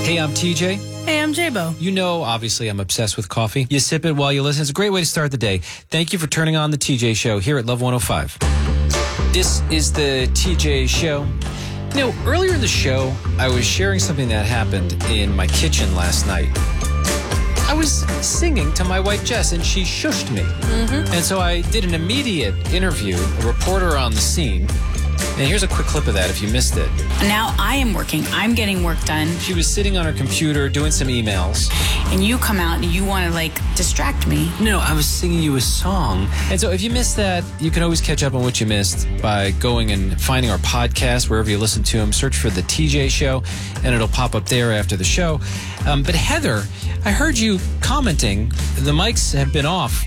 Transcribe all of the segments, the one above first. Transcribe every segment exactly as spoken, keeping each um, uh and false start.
Hey, I'm T J. Hey, I'm J-Bo. You know, obviously, I'm obsessed with coffee. You sip it while you listen. It's a great way to start the day. Thank you for turning on the T J Show here at Love one oh five. This is the T J Show. You know, earlier in the show, I was sharing something that happened in my kitchen last night. I was singing to my wife, Jess, and she shushed me. Mm-hmm. And so I did an immediate interview, a reporter on the scene. And here's a quick clip of that if you missed it. Now I am working. I'm getting work done. She was sitting on her computer doing some emails. And you come out and you want to, like, distract me. No, I was singing you a song. And so if you missed that, you can always catch up on what you missed by going and finding our podcast wherever you listen to them. Search for The T J Show, and it'll pop up there after the show. Um, but Heather, I heard you commenting. The mics have been off.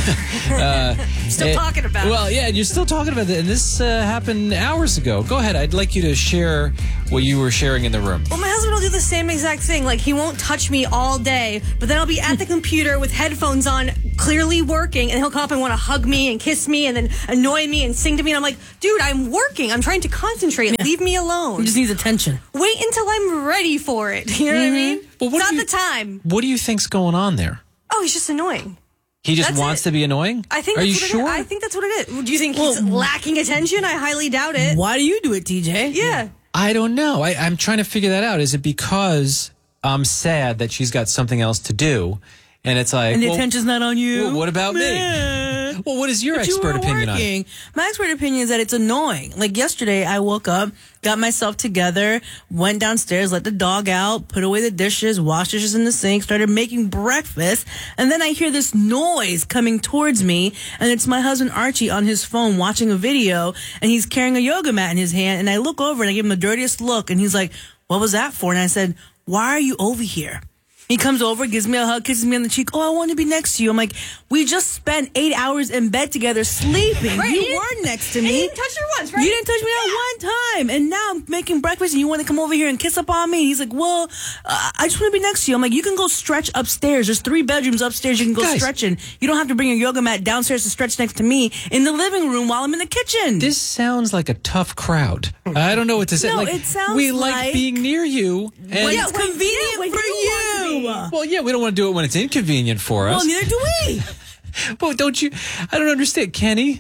uh, still and, talking about well, it. Well, yeah, you're still talking about it. And this uh, happened hours ago. Go ahead. I'd like you to share what you were sharing in the room. Well, my husband will do the same exact thing. Like, he won't touch me all day, but then I'll be at the computer with headphones on, clearly working, and he'll come up and want to hug me and kiss me and then annoy me and sing to me. And I'm like, dude, I'm working. I'm trying to concentrate. Yeah. Leave me alone. He just needs attention. Wait until I'm ready for it. You know mm-hmm. what I mean? Well, what it's not you, the time. What do you think's going on there? Oh, he's just annoying. He just that's wants it. to be annoying? I think Are that's you what sure? It is. I think that's what it is. Do you think well, he's lacking attention? I highly doubt it. Why do you do it, T J? Yeah. I don't know. I, I'm trying to figure that out. Is it because I'm sad that she's got something else to do? And it's like, and the well, attention's not on you. Well, what about Man. me? Well, what is your but expert you were opinion working. on? My expert opinion is that it's annoying. Like yesterday, I woke up, got myself together, went downstairs, let the dog out, put away the dishes, washed dishes in the sink, started making breakfast, and then I hear this noise coming towards me, and it's my husband Archie on his phone watching a video, and he's carrying a yoga mat in his hand, and I look over and I give him the dirtiest look, and he's like, "What was that for?" And I said, "Why are you over here?" He comes over, gives me a hug, kisses me on the cheek. "Oh, I want to be next to you." I'm like, we just spent eight hours in bed together sleeping. Right, you weren't next to me. And you didn't touch her once, right? You didn't touch me yeah. that one time. And now I'm making breakfast and you want to come over here and kiss up on me? He's like, well, uh, I just want to be next to you. I'm like, you can go stretch upstairs. There's three bedrooms upstairs. You can go Guys, stretching. You don't have to bring your yoga mat downstairs to stretch next to me in the living room while I'm in the kitchen. This sounds like a tough crowd. I don't know what to say. No, like, it sounds we like, like being near you. And when yeah, it's when, convenient yeah, when for you you. want well, yeah, we don't want to do it when it's inconvenient for us. Well, neither do we. Well, don't you? I don't understand. Kenny?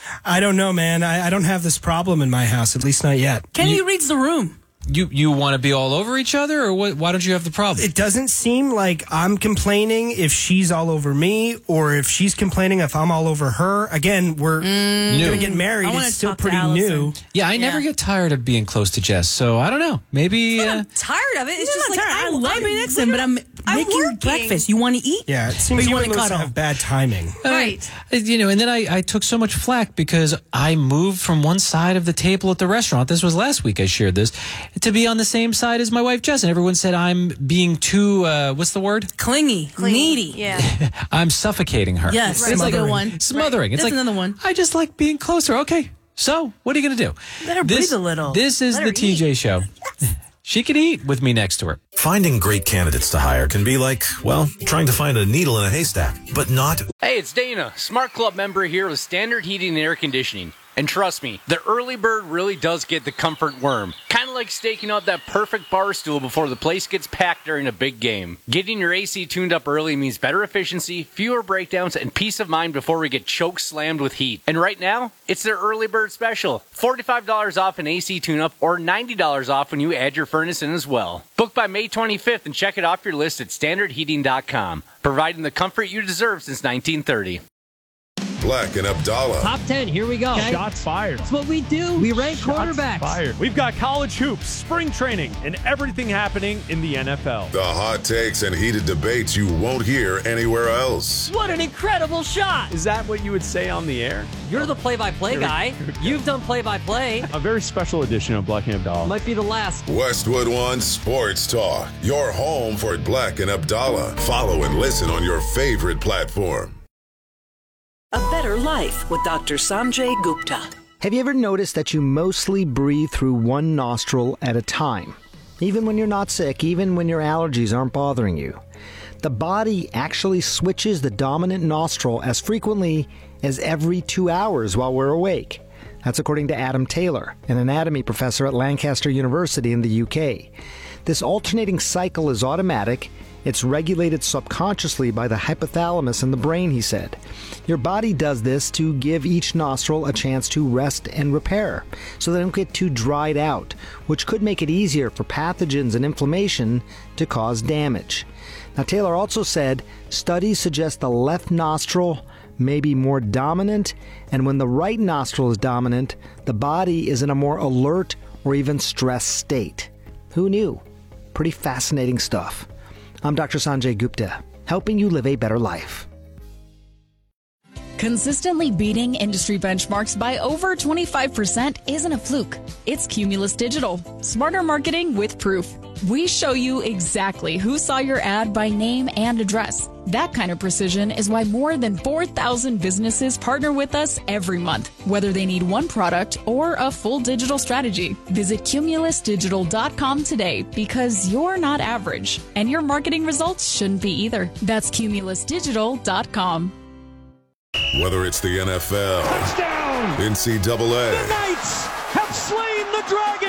I don't know, man. I, I don't have this problem in my house, at least not yet. Kenny You- reads the room. You you want to be all over each other, or what, why don't you have the problem? It doesn't seem like I'm complaining if she's all over me, or if she's complaining if I'm all over her. Again, we're New. going to get married. I wanna It's still talk to pretty Allison. new. Yeah, I Yeah. never get tired of being close to Jess, so I don't know. Maybe. I'm Uh, not tired of it. It's It's just not like tired. I I'm, love I'm being next to him, but I'm, I'm making working. breakfast. You want to eat? Yeah, it seems But you you wanna and Melissa cuddle. have bad timing. Right. Uh, you know, and then I, I took so much flack because I moved from one side of the table at the restaurant. This was last week I shared this, to be on the same side as my wife Jess. And everyone said I'm being too, uh, what's the word? Clingy, needy. Yeah. I'm suffocating her. Yes, Right. it's like a Smothering. one. Smothering. It's That's like another one. I just like being closer. Okay. So, what are you going to do? Let her this, breathe a little. This is Let the her T J eat. Show. She can eat with me next to her. Finding great candidates to hire can be like, well, trying to find a needle in a haystack, but not. Hey, it's Dana, Smart Club member here with Standard Heating and Air Conditioning. And trust me, the early bird really does get the comfort worm. Kind of like staking out that perfect bar stool before the place gets packed during a big game. Getting your A C tuned up early means better efficiency, fewer breakdowns, and peace of mind before we get choke slammed with heat. And right now, it's their early bird special. forty-five dollars off an A C tune-up or ninety dollars off when you add your furnace in as well. Book by May twenty-fifth and check it off your list at standard heating dot com. Providing the comfort you deserve since nineteen thirty. Black and Abdallah. Top ten, here we go. Okay. Shots fired. That's what we do. We rank Shots quarterbacks. fired. We've got college hoops, spring training, and everything happening in the N F L. The hot takes and heated debates you won't hear anywhere else. What an incredible shot. Is that what you would say on the air? You're the play-by-play Here we- guy. here we go. You've done play-by-play. A very special edition of Black and Abdallah. Might be the last. Westwood One Sports Talk. Your home for Black and Abdallah. Follow and listen on your favorite platform. A Better Life with Doctor Sanjay Gupta. Have you ever noticed that you mostly breathe through one nostril at a time? Even when you're not sick, even when your allergies aren't bothering you. The body actually switches the dominant nostril as frequently as every two hours while we're awake. That's according to Adam Taylor, an anatomy professor at Lancaster University in the U K. This alternating cycle is automatic. It's regulated subconsciously by the hypothalamus in the brain, he said. Your body does this to give each nostril a chance to rest and repair, so they don't get too dried out, which could make it easier for pathogens and inflammation to cause damage. Now, Taylor also said studies suggest the left nostril may be more dominant, and when the right nostril is dominant, the body is in a more alert or even stressed state. Who knew? Pretty fascinating stuff. I'm Doctor Sanjay Gupta, helping you live a better life. Consistently beating industry benchmarks by over twenty-five percent isn't a fluke. It's Cumulus Digital. Smarter marketing with proof. We show you exactly who saw your ad by name and address. That kind of precision is why more than four thousand businesses partner with us every month, whether they need one product or a full digital strategy. Visit cumulus digital dot com today, because you're not average, and your marketing results shouldn't be either. That's cumulus digital dot com. Whether it's the N F L, Touchdown! N C double A, The Knights have slain the dragon!